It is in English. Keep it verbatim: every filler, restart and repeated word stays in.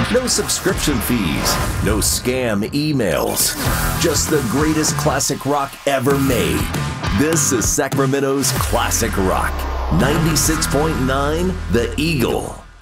No subscription fees, no scam emails. Just the greatest classic rock ever made. This is Sacramento's Classic Rock. ninety-six point nine The Eagle.